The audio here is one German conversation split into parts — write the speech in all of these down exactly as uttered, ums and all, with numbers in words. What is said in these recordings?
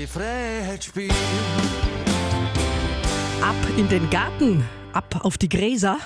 Freiheit spielen. Ab in den Garten, ab auf die Gräser.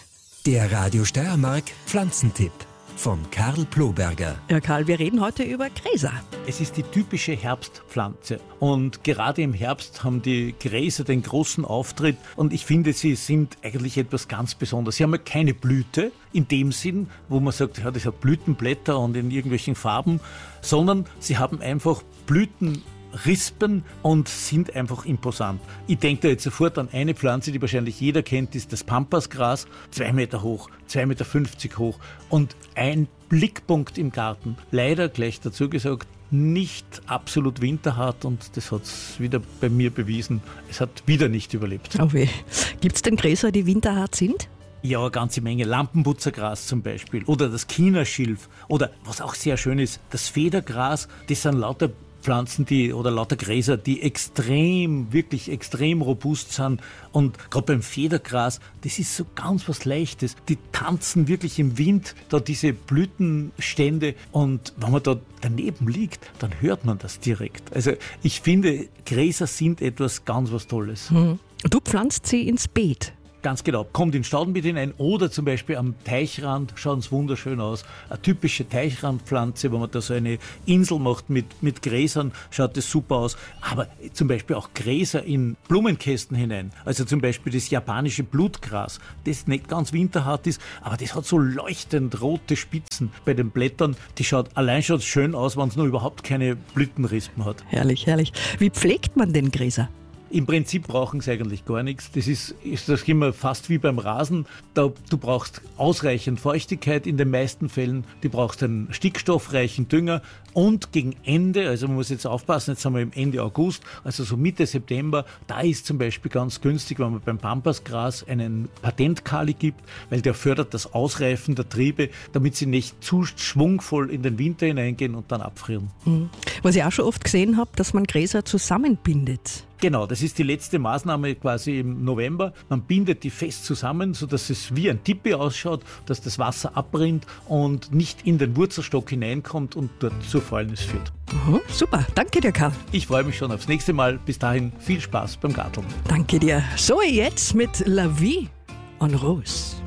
Der Radio Steiermark Pflanzentipp von Karl Ploberger. Ja, Karl, wir reden heute über Gräser. Es ist die typische Herbstpflanze und gerade im Herbst haben die Gräser den großen Auftritt und ich finde, sie sind eigentlich etwas ganz Besonderes. Sie haben ja keine Blüte in dem Sinn, wo man sagt, ja, das hat Blütenblätter und in irgendwelchen Farben, sondern sie haben einfach Blüten. Rispen und sind einfach imposant. Ich denke da jetzt sofort an eine Pflanze, die wahrscheinlich jeder kennt, ist das Pampasgras. Zwei Meter hoch, zwei Meter fünfzig hoch und ein Blickpunkt im Garten. Leider, gleich dazu gesagt, nicht absolut winterhart und das hat es wieder bei mir bewiesen. Es hat wieder nicht überlebt. Oh weh. Gibt es denn Gräser, die winterhart sind? Ja, eine ganze Menge. Lampenputzergras zum Beispiel oder das Chinaschilf oder was auch sehr schön ist, das Federgras. Das sind lauter Pflanzen, die oder lauter Gräser, die extrem, wirklich extrem robust sind. Und gerade beim Federgras, das ist so ganz was Leichtes. Die tanzen wirklich im Wind, da diese Blütenstände. Und wenn man da daneben liegt, dann hört man das direkt. Also ich finde, Gräser sind etwas ganz was Tolles. Hm. Du pflanzt sie ins Beet. Ganz genau. Kommt in Staudenbeet hinein oder zum Beispiel am Teichrand schauen es wunderschön aus. Eine typische Teichrandpflanze, wenn man da so eine Insel macht mit, mit Gräsern, schaut das super aus. Aber zum Beispiel auch Gräser in Blumenkästen hinein. Also zum Beispiel das japanische Blutgras, das nicht ganz winterhart ist, aber das hat so leuchtend rote Spitzen bei den Blättern. Die schaut allein schon schön aus, wenn es nur überhaupt keine Blütenrispen hat. Herrlich, herrlich. Wie pflegt man denn Gräser? Im Prinzip brauchen sie eigentlich gar nichts. Das ist, ist das immer fast wie beim Rasen. Da, du brauchst ausreichend Feuchtigkeit in den meisten Fällen. Du brauchst einen stickstoffreichen Dünger und gegen Ende, also man muss jetzt aufpassen, jetzt sind wir im Ende August, also so Mitte September, da ist zum Beispiel ganz günstig, wenn man beim Pampasgras einen Patentkali gibt, weil der fördert das Ausreifen der Triebe, damit sie nicht zu schwungvoll in den Winter hineingehen und dann abfrieren. Mhm. Was ich auch schon oft gesehen habe, dass man Gräser zusammenbindet. Genau, das ist die letzte Maßnahme quasi im November. Man bindet die fest zusammen, sodass es wie ein Tipi ausschaut, dass das Wasser abrinnt und nicht in den Wurzelstock hineinkommt und dort zur Fäulnis führt. Mhm, super, danke dir, Karl. Ich freue mich schon aufs nächste Mal. Bis dahin viel Spaß beim Garteln. Danke dir. So, jetzt mit La Vie en Rose.